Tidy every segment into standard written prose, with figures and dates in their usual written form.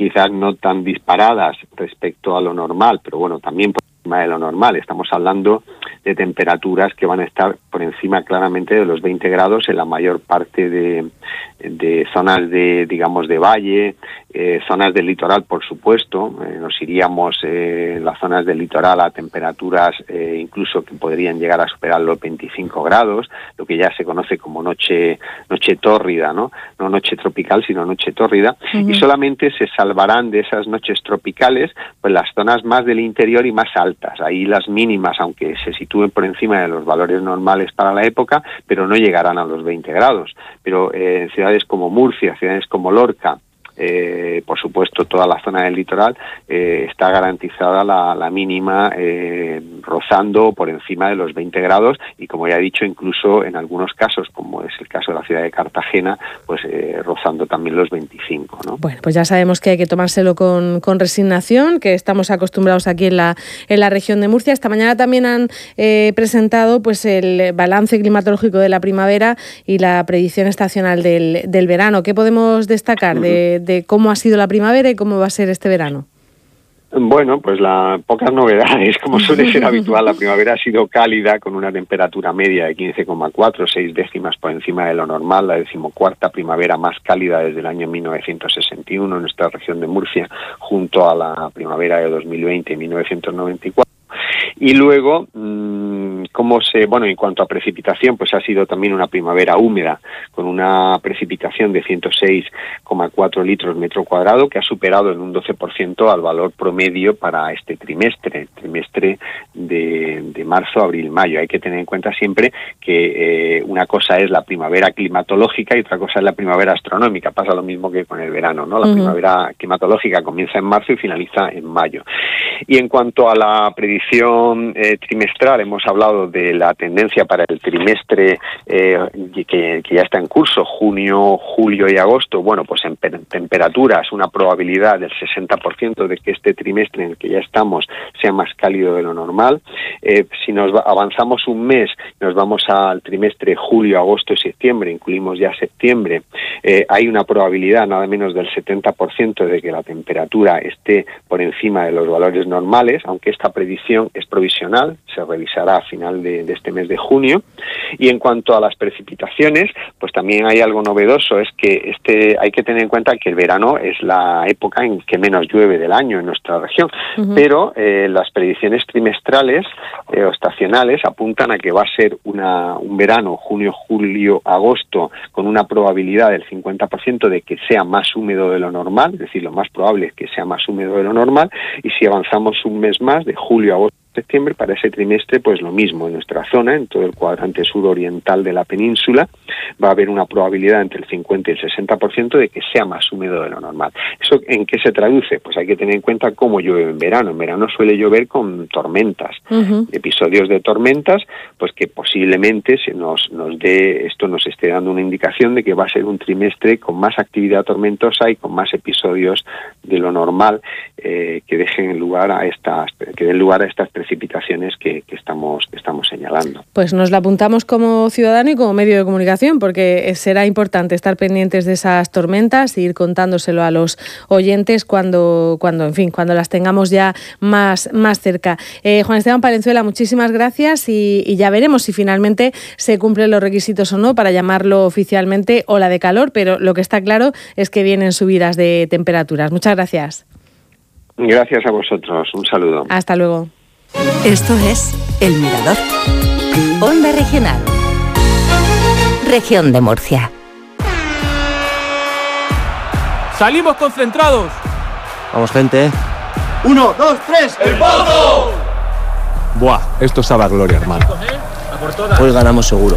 quizás no tan disparadas respecto a lo normal, pero bueno, también por encima de lo normal. Estamos hablando de temperaturas que van a estar por encima claramente de los 20 grados en la mayor parte de zonas de, digamos, de valle, zonas del litoral, por supuesto. Nos iríamos en las zonas del litoral a temperaturas incluso que podrían llegar a superar los 25 grados, lo que ya se conoce como noche tórrida, ¿no? No noche tropical, sino noche tórrida. Uh-huh. Y solamente se salvarán de esas noches tropicales pues las zonas más del interior y más altas. Ahí las mínimas, aunque se sitúen por encima de los valores normales para la época, pero no llegarán a los 20 grados. Pero en ciudades como Murcia, ciudades como Lorca, por supuesto toda la zona del litoral, está garantizada la mínima rozando por encima de los 20 grados y, como ya he dicho, incluso en algunos casos, como es el caso de la ciudad de Cartagena, pues rozando también los 25, ¿no? Bueno, pues ya sabemos que hay que tomárselo con resignación, que estamos acostumbrados aquí en la región de Murcia. Esta mañana también han presentado pues el balance climatológico de la primavera y la predicción estacional del verano. ¿Qué podemos destacar de cómo ha sido la primavera y cómo va a ser este verano? Bueno, pues pocas novedades, como suele ser habitual. La primavera ha sido cálida, con una temperatura media de 15,4, 6 décimas por encima de lo normal, la 14ª primavera más cálida desde el año 1961 en nuestra región de Murcia, junto a la primavera de 2020 y 1994. Y luego, en cuanto a precipitación, pues ha sido también una primavera húmeda, con una precipitación de 106,4 litros metro cuadrado, que ha superado en un 12% al valor promedio para este trimestre de marzo, abril, mayo. Hay que tener en cuenta siempre que una cosa es la primavera climatológica y otra cosa es la primavera astronómica. Pasa lo mismo que con el verano, ¿no? La primavera climatológica comienza en marzo y finaliza en mayo. Y en cuanto a la predicción trimestral, hemos hablado de la tendencia para el trimestre que ya está en curso, junio, julio y agosto. Bueno, pues en temperaturas, una probabilidad del 60% de que este trimestre en el que ya estamos sea más cálido de lo normal. Si nos avanzamos un mes, nos vamos al trimestre julio, agosto y septiembre, incluimos ya septiembre, hay una probabilidad nada menos del 70% de que la temperatura esté por encima de los valores normales, aunque esta predicción es provisional, se revisará a final de este mes de junio. Y en cuanto a las precipitaciones, pues también hay algo novedoso, es que hay que tener en cuenta que el verano es la época en que menos llueve del año en nuestra región, pero las predicciones trimestrales o estacionales apuntan a que va a ser un verano, junio, julio, agosto, con una probabilidad del 50% de que sea más húmedo de lo normal, es decir, lo más probable es que sea más húmedo de lo normal, y si avanzamos un mes más, de julio a agosto, septiembre, para ese trimestre, pues lo mismo en nuestra zona, en todo el cuadrante suroriental de la península, va a haber una probabilidad entre el 50 y el 60% de que sea más húmedo de lo normal. ¿Eso en qué se traduce? Pues hay que tener en cuenta cómo llueve en verano. En verano suele llover con tormentas, episodios de tormentas, pues que posiblemente nos esté dando una indicación de que va a ser un trimestre con más actividad tormentosa y con más episodios de lo normal, que den lugar a estas precipitaciones que estamos señalando. Pues nos la apuntamos como ciudadano y como medio de comunicación, porque será importante estar pendientes de esas tormentas e ir contándoselo a los oyentes cuando las tengamos ya más cerca. Juan Esteban Palenzuela, muchísimas gracias y ya veremos si finalmente se cumplen los requisitos o no para llamarlo oficialmente ola de calor, pero lo que está claro es que vienen subidas de temperaturas. Muchas gracias. Gracias a vosotros. Un saludo. Hasta luego. Esto es El Mirador. Onda Regional. Región de Murcia. ¡Salimos concentrados! Vamos, gente. 1, 2, 3. ¡El Pozo! Buah, esto sabe a gloria, hermano. Hoy ganamos seguro.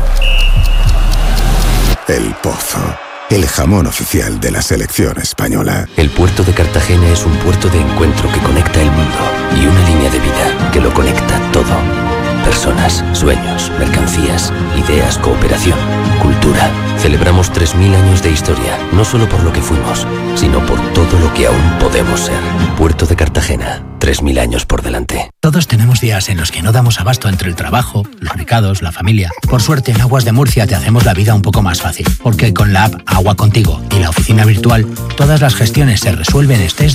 El Pozo. El jamón oficial de la selección española. El puerto de Cartagena es un puerto de encuentro que conecta el mundo y una línea de vida que lo conecta todo. Personas, sueños, mercancías, ideas, cooperación, cultura. Celebramos 3.000 años de historia, no solo por lo que fuimos, sino por todo lo que aún podemos ser. Puerto de Cartagena, 3.000 años por delante. Todos tenemos días en los que no damos abasto entre el trabajo, los recados, la familia. Por suerte, en Aguas de Murcia te hacemos la vida un poco más fácil, porque con la app Agua Contigo y la oficina virtual, todas las gestiones se resuelven estés